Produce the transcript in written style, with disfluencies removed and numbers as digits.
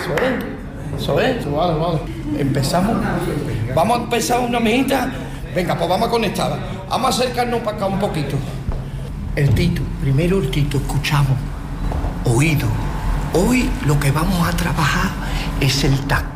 Eso es, vale. Empezamos. Vamos a empezar una mijita. Venga, pues vamos a conectar. Vamos a acercarnos para acá un poquito. Primero el Tito, escuchamos. Oído. Hoy lo que vamos a trabajar es el tacto.